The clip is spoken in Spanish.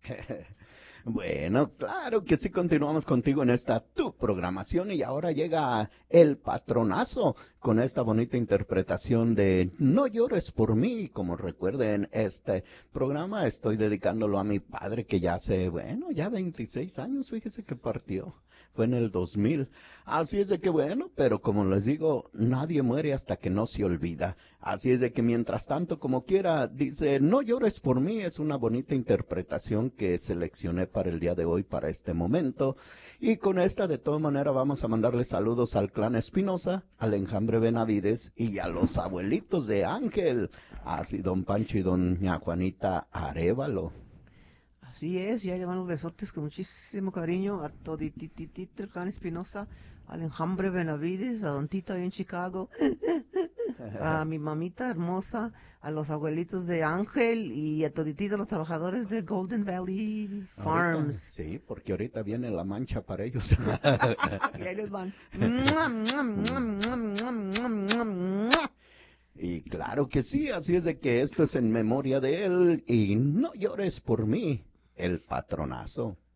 Bueno, claro que sí, continuamos contigo en esta tu programación y ahora llega el patronazo con esta bonita interpretación de No llores por mí. Como recuerden, este programa estoy dedicándolo a mi padre que ya hace, bueno, ya 26 años, fíjese que partió. Fue en el 2000. Así es de que bueno, pero como les digo, nadie muere hasta que no se olvida. Así es de que mientras tanto, como quiera, dice, no llores por mí, es una bonita interpretación que seleccioné para el día de hoy, para este momento. Y con esta, de todas maneras, vamos a mandarle saludos al clan Espinosa, al enjambre Benavides y a los abuelitos de Ángel, así don Pancho y doña Juanita Arévalo. Así es, ya le van los besotes con muchísimo cariño a toditititito, el clan Espinosa, al enjambre Benavides, a Don Tito ahí en Chicago, a mi mamita hermosa, a los abuelitos de Ángel y a todititos los trabajadores de Golden Valley Ahorita, Farms. sí, porque ahorita viene la mancha para ellos. Y ahí les van. Y claro que sí, así es de que esto es en memoria de él y no llores por mí, el patronazo.